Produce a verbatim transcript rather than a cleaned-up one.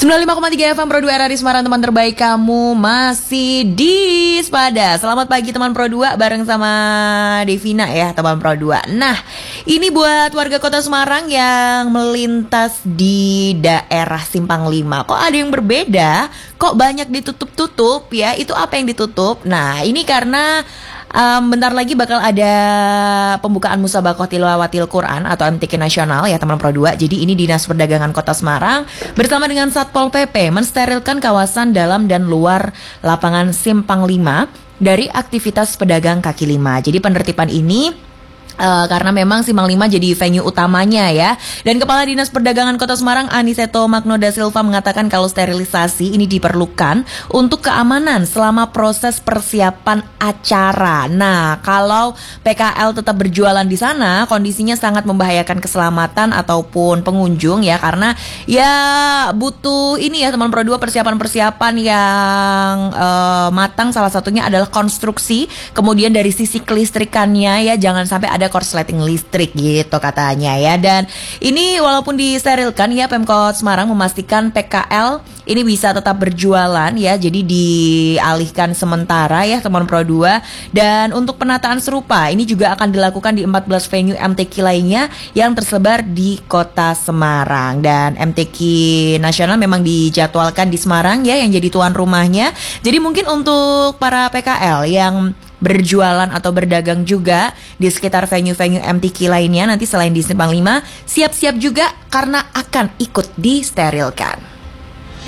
sembilan puluh lima koma tiga F M Pro dua R R I Semarang, teman terbaik kamu masih di Sepada. Selamat pagi teman Pro dua bareng sama Devina ya teman Pro dua. Nah, ini buat warga kota Semarang yang melintas di daerah Simpang lima. Kok ada yang berbeda? Kok banyak ditutup-tutup ya? Itu apa yang ditutup? Nah, ini karena Um, bentar lagi bakal ada pembukaan Musabaqah Tilawatil Quran atau M T Q nasional ya teman Pro dua. Jadi ini Dinas Perdagangan Kota Semarang bersama dengan Satpol P P mensterilkan kawasan dalam dan luar lapangan Simpang lima dari aktivitas pedagang kaki lima. Jadi penertiban ini Uh, karena memang Simpang lima jadi venue utamanya ya. Dan Kepala Dinas Perdagangan Kota Semarang Aniseto Magnoda Silva mengatakan kalau sterilisasi ini diperlukan untuk keamanan selama proses persiapan acara. Nah, kalau P K L tetap berjualan di sana, kondisinya sangat membahayakan keselamatan ataupun pengunjung ya, karena ya butuh ini ya teman Pro dua, persiapan-persiapan yang uh, matang. Salah satunya adalah konstruksi, kemudian dari sisi kelistrikannya ya, jangan sampai ada korsleting listrik gitu katanya ya. Dan ini walaupun disterilkan ya, Pemkot Semarang memastikan P K L ini bisa tetap berjualan ya. Jadi dialihkan sementara ya teman Pro dua. Dan untuk penataan serupa ini juga akan dilakukan di empat belas venue M T Q lainnya yang tersebar di Kota Semarang. Dan M T Q nasional memang dijadwalkan di Semarang ya, yang jadi tuan rumahnya. Jadi mungkin untuk para P K L yang berjualan atau berdagang juga di sekitar venue-venue M T Q lainnya nanti selain di Simpang lima, siap-siap juga karena akan ikut disterilkan.